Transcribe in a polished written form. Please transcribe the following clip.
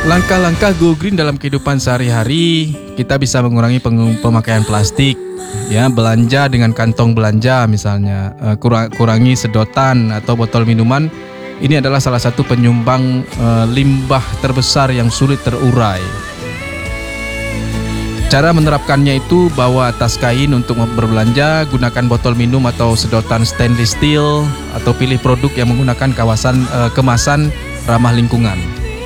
Langkah-langkah Go Green dalam kehidupan sehari-hari, kita bisa mengurangi pemakaian plastik. Ya, belanja dengan kantong belanja misalnya, kurangi sedotan atau botol minuman. Ini adalah salah satu penyumbang limbah terbesar yang sulit terurai. Cara menerapkannya itu bawa tas kain untuk berbelanja, gunakan botol minum atau sedotan stainless steel, atau pilih produk yang menggunakan kemasan ramah lingkungan.